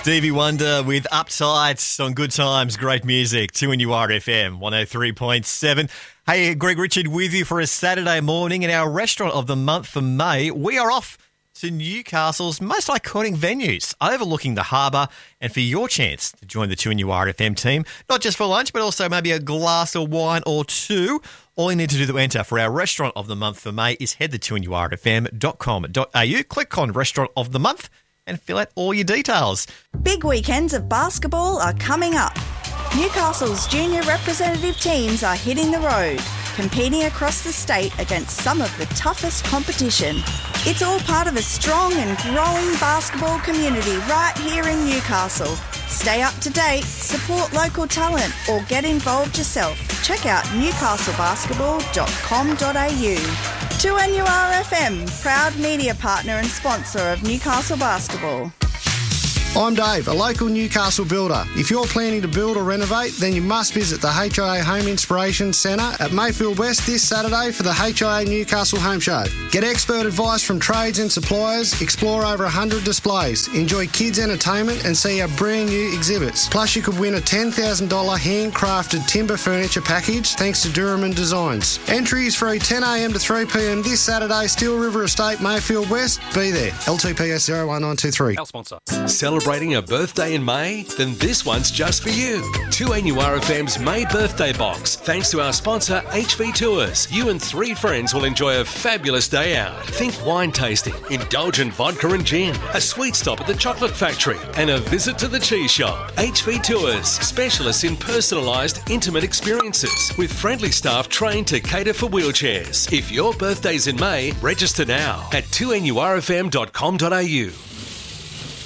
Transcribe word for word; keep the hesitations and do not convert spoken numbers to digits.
Stevie Wonder with Uptight on Good Times, great music, two N U R F M, one oh three point seven. Hey, Greg Richard with you for a Saturday morning in our restaurant of the month for May. We are off to Newcastle's most iconic venues, overlooking the harbour, and for your chance to join the two N U R F M team, not just for lunch, but also maybe a glass of wine or two. All you need to do to enter for our restaurant of the month for May is head to two N U R F M dot com dot a u, click on Restaurant of the Month, and fill out all your details. Big weekends of basketball are coming up. Newcastle's junior representative teams are hitting the road, competing across the state against some of the toughest competition. It's all part of a strong and growing basketball community right here in Newcastle. Stay up to date, support local talent, or get involved yourself. Check out newcastle basketball dot com dot a u. two N U R F M, proud media partner and sponsor of Newcastle Basketball. I'm Dave, a local Newcastle builder. If you're planning to build or renovate, then you must visit the H I A Home Inspiration Centre at Mayfield West this Saturday for the H I A Newcastle Home Show. Get expert advice from trades and suppliers, explore over one hundred displays, enjoy kids' entertainment and see our brand new exhibits. Plus you could win a ten thousand dollars handcrafted timber furniture package thanks to Duraman Designs. Entry is free ten a m to three p m this Saturday, Steel River Estate, Mayfield West. Be there. L T P S zero one nine two three. Our sponsor. Celebrating a birthday in May? Then this one's just for you. two N U R F M's May birthday box. Thanks to our sponsor H V Tours, you and three friends will enjoy a fabulous day out. Think wine tasting, indulgent vodka and gin, a sweet stop at the chocolate factory, and a visit to the cheese shop. H V Tours, specialists in personalised, intimate experiences with friendly staff trained to cater for wheelchairs. If your birthday's in May, register now at two N U R F M dot com dot a u.